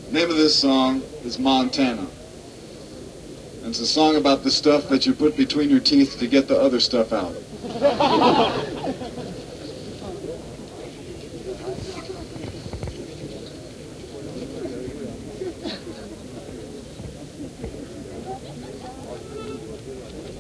name of this song is Montana. And it's a song about the stuff that you put between your teeth to get the other stuff out.